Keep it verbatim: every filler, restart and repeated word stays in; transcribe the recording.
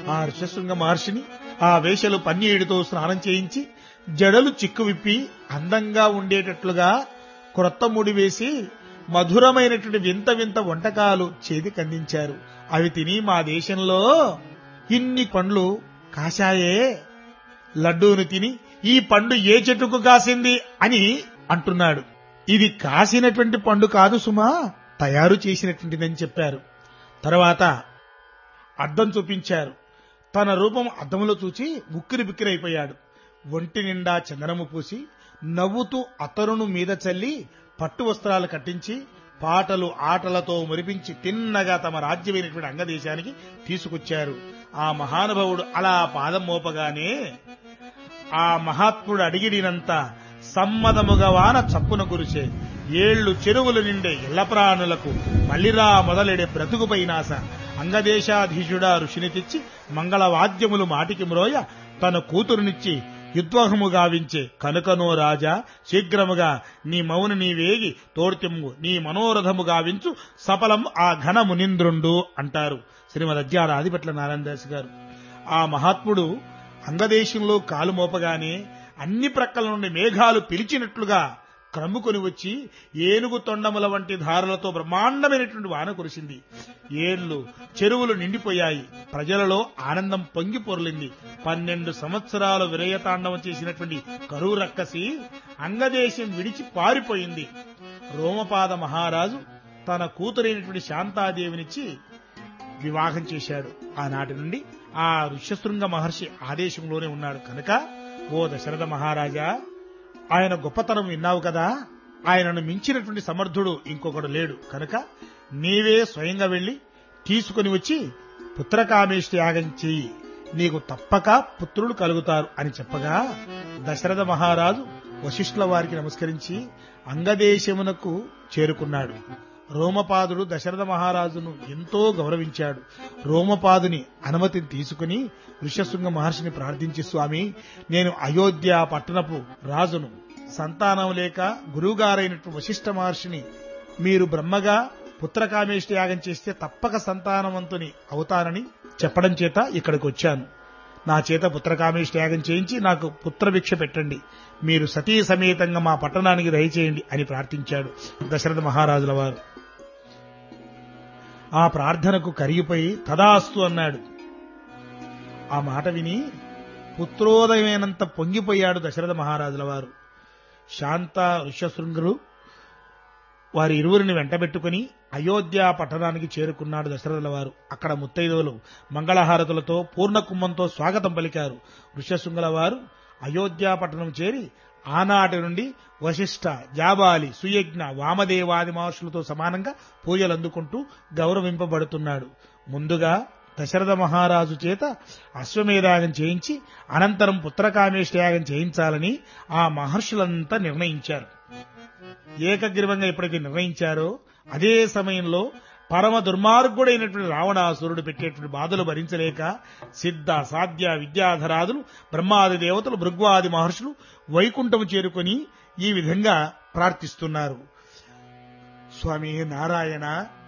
ఆ ఋషశృంగ మహర్షిని ఆ వేషలు పన్నీయుడితో స్నానం చేయించి జడలు చిక్కు విప్పి అందంగా ఉండేటట్లుగా క్రొత్త ముడి వేసి మధురమైనటువంటి వింత వింత వంటకాలు చేతికందించారు. అవి తిని మా దేశంలో ఇన్ని పండ్లు కాశాయే, లడ్డూను తిని ఈ పండు ఏ చెట్టుకు కాసింది అని అంటున్నాడు. ఇది కాసినటువంటి పండు కాదు సుమా, తయారు చేసినటువంటిదని చెప్పారు. తర్వాత అద్దం చూపించారు. తన రూపం అద్దంలో చూచి ఉక్కిరి బిక్కిరైపోయాడు. ఒంటి నిండా చందనము పూసి నవ్వుతూ అతరును మీద చల్లి పట్టు వస్త్రాలు కట్టించి పాటలు ఆటలతో మురిపించి తిన్నగా తమ రాజ్యమైనటువంటి అంగదేశానికి తీసుకొచ్చారు. ఆ మహానుభావుడు అలా పాదం మోపగానే ఆ మహాత్ముడు అడిగిడినంత సమ్మదముగా వాన చప్పున కురిసే, ఏళ్లు చెరువులు నిండే ఇళ్ల ప్రాణులకు మల్లిరా మొదలెడే బ్రతుకుపైనాస అంగదేశాధీశుడా ఋషిని తెచ్చి మంగళవాద్యములు మాటికి మ్రోయ తన కూతురునిచ్చి యుద్వహము గావించే కనుకనో రాజా శీఘ్రముగా నీ మౌని నీ వేగి తోడ్తిమ్ము నీ మనోరథము గావించు సఫలం ఆ ఘన మునింద్రుండు అంటారు శ్రీమద్ అద్యార ఆదిపట్ల నారాయణదాస్ గారు. ఆ మహాత్ముడు అంగదేశంలో కాలు మోపగానే అన్ని ప్రక్కల నుండి మేఘాలు పిలిచినట్లుగా క్రమ్ముకొని వచ్చి ఏనుగు తొండముల వంటి ధారలతో బ్రహ్మాండమైనటువంటి వాన కురిసింది. ఏళ్లు చెరువులు నిండిపోయాయి. ప్రజలలో ఆనందం పొంగి పొర్లింది. పన్నెండు సంవత్సరాలు విరయతాండవం చేసినటువంటి కరువు రక్కసి అంగదేశం విడిచి పారిపోయింది. రోమపాద మహారాజు తన కూతురైనటువంటి శాంతాదేవినిచ్చి వివాహం చేశాడు. ఆనాటి నుండి ఆ ఋష్యశృంగ మహర్షి ఆదేశంలోనే ఉన్నాడు కనుక, ఓ దశరథ మహారాజా, ఆయన గొప్పతనం విన్నావు కదా, ఆయనను మించినటువంటి సమర్థుడు ఇంకొకడు లేడు కనుక నీవే స్వయంగా వెళ్లి తీసుకుని వచ్చి పుత్రకామేష్టి యాగం చెయ్యి, నీకు తప్పక పుత్రులు కలుగుతారు అని చెప్పగా దశరథ మహారాజు వశిష్ఠుల వారికి నమస్కరించి అంగదేశమునకు చేరుకున్నాడు. రోమపాదుడు దశరథ మహారాజును ఎంతో గౌరవించాడు. రోమపాదుని అనుమతిని తీసుకుని ఋష్యశృంగ మహర్షిని ప్రార్థించి, స్వామి, నేను అయోధ్య పట్టణపు రాజును, సంతానం లేక గురువుగారైనటువంటి వశిష్ఠ మహర్షిని మీరు బ్రహ్మగా పుత్రకామేష్టి యాగం చేస్తే తప్పక సంతానవంతుని అవుతానని చెప్పడం చేత ఇక్కడికి వచ్చాను. నా చేత పుత్రకామేష్టి యాగం చేయించి నాకు పుత్రభిక్ష పెట్టండి, మీరు సతీ సమేతంగా మా పట్టణానికి దయచేయండి అని ప్రార్థించాడు దశరథ మహారాజుల వారు. ఆ ప్రార్థనకు కరిగిపోయి తదాస్తు అన్నాడు. ఆ మాట విని పుత్రోదయమైనంత పొంగిపోయాడు దశరథ మహారాజుల వారు. శాంత ఋష్యశృంగులు వారి ఇరువురిని వెంటబెట్టుకుని అయోధ్య పట్టణానికి చేరుకున్నాడు దశరథుల వారు. అక్కడ ముత్తైదువులు మంగళహారతులతో పూర్ణ కుంభంతో స్వాగతం పలికారు. ఋష్యశృంగుల వారు అయోధ్య పట్టణం చేరి ఆనాటి నుండి వశిష్ఠ, జాబాలి, సుయజ్ఞ, వామదేవాది మహర్షులతో సమానంగా పూజలు అందుకుంటూ గౌరవింపబడుతున్నాడు. ముందుగా దశరథ మహారాజు చేత అశ్వమేధయాగం చేయించి అనంతరం పుత్రకామేష్టి యాగం చేయించాలని ఆ మహర్షులంతా నిర్ణయించారు. ఏకగ్రీవంగా ఎప్పుడైతే నిర్ణయించారో అదే సమయంలో పరమ దుర్మార్గుడైనటువంటి రావణాసురుడు పెట్టేటువంటి బాధలు భరించలేక సిద్ధ, సాధ్య, విద్యాధరాదులు, బ్రహ్మాది దేవతలు, భృగ్వాది మహర్షులు వైకుంఠము చేరుకొని ఈ విధంగా ప్రార్థిస్తున్నారు. స్వామి నారాయణ,